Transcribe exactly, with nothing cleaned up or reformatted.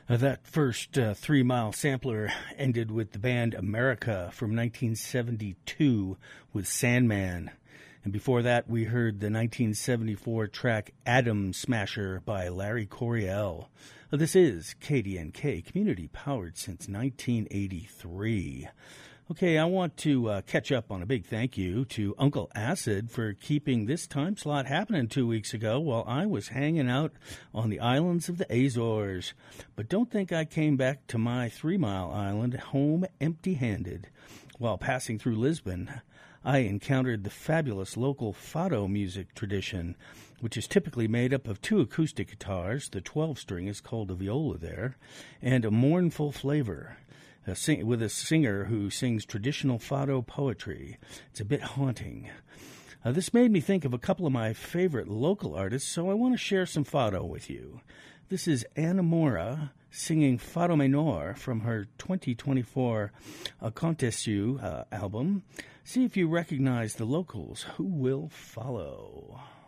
Uh, that first uh, Three Mile Sampler ended with the band America from nineteen seventy-two with Sandman. And before that, we heard the nineteen seventy-four track Atom Smasher by Larry Coryell. Uh, this is K D N K, community powered since nineteen eighty-three. Okay, I want to uh, catch up on a big thank you to Uncle Acid for keeping this time slot happening two weeks ago while I was hanging out on the islands of the Azores. But don't think I came back to my Three Mile Island home empty-handed. While passing through Lisbon, I encountered the fabulous local fado music tradition, which is typically made up of two acoustic guitars, the twelve-string is called a viola there, and a mournful flavor. A sing- with a singer who sings traditional fado poetry. It's a bit haunting. Uh, this made me think of a couple of my favorite local artists, so I want to share some fado with you. This is Ana Moura singing Fado Menor from her twenty twenty-four Aconteceu uh, album. See if you recognize the locals who will follow.